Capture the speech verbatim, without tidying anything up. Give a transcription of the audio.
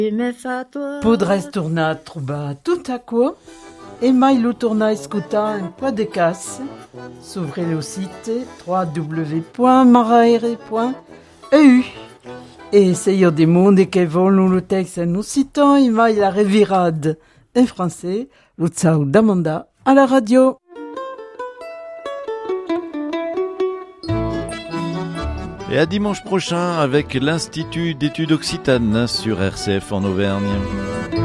Podrez tornar a trobar tout a quoi e mai lo tornar a escutar un podcast sobre le site w w w point maraere point e u. E se io de monde che vogliono lo text en occitan e mai la revirade en français, lo tsao d'Amanda à la radio. Et à dimanche prochain avec l'Institut d'études occitanes sur R C F en Auvergne.